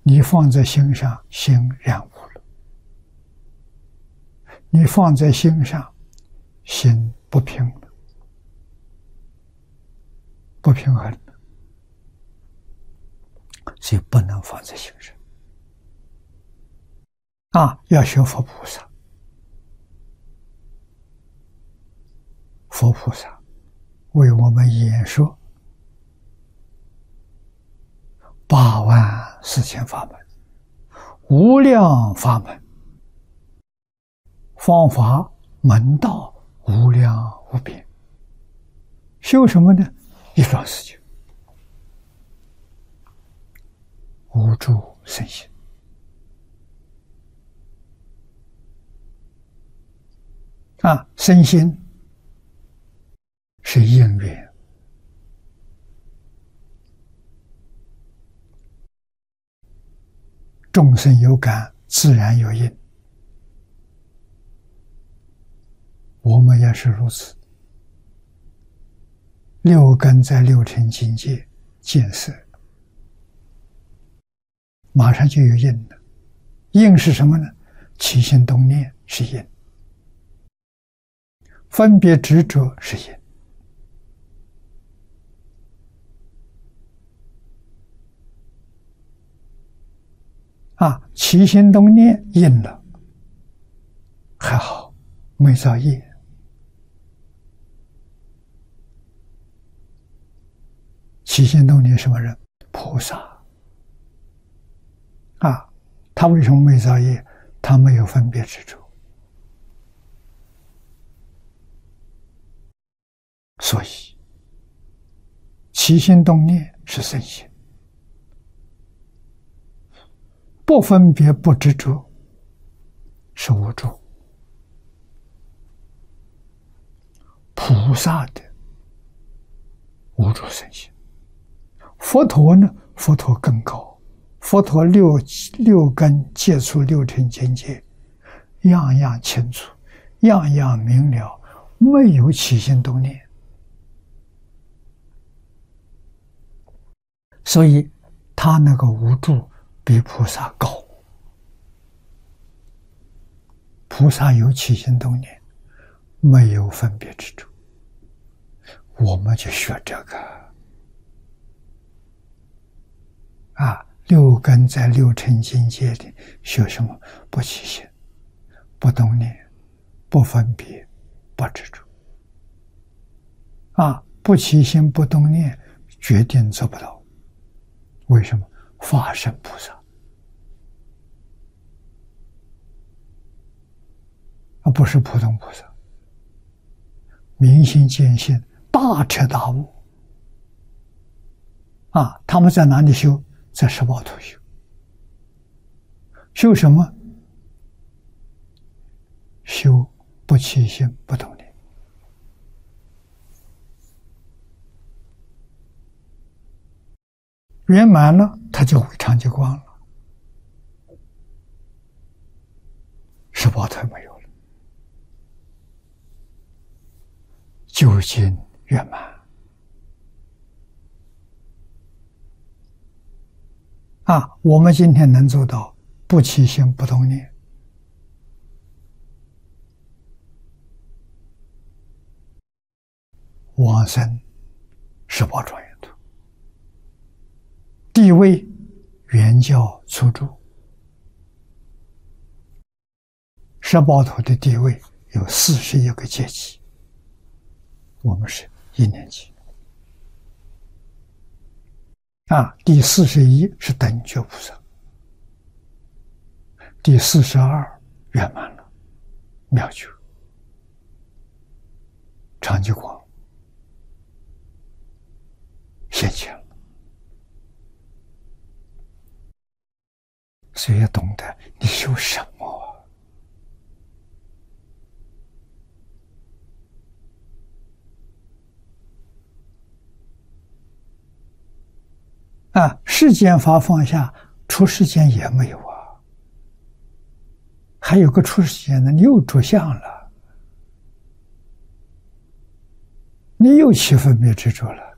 你放在心上，心染污了；你放在心上，心不平了，不平衡了，所以不能放在心上。要学佛菩萨，佛菩萨为我们演说84000法门，无量法门，方法门道无量无边。修什么呢？一桩事情，无住身心。身心是因缘，众生有感，自然有因，我们也是如此。六根在六尘境界见色，马上就有因了。因是什么呢？起心动念是因，分别执着是因。起心动念因了，还好没造业。起心动念什么人？菩萨。他为什么没造业？他没有分别执着。所以起心动念是身心，不分别不执着是无住。菩萨的无住身心。佛陀呢？佛陀更高，佛陀六根接触六尘境界，样样清楚，样样明了，没有起心动念。所以他那个无住比菩萨高。菩萨有起心动念，没有分别执着，我们就学这个。六根在六尘境界里学什么？不起心，不动念，不分别，不执着。不起心不动念，决定做不到。为什么？法身菩萨不是普通菩萨。明心见性，大彻大悟。他们在哪里修？在十报图修。修什么？修不起心不动念。圆满了，他就会常寂光了。十报图没有了，究竟圆满。我们今天能做到不起心不动念，往生十报庄严土，地位原教初住。十报图的地位有41个阶级，我们是1年级。第41是等觉菩萨，第42圆满了，妙觉，常寂光现前了。所以要懂得你修什么世间法放下，出世间也没有还有个出世间的，你又着相了，你又起分别执着了。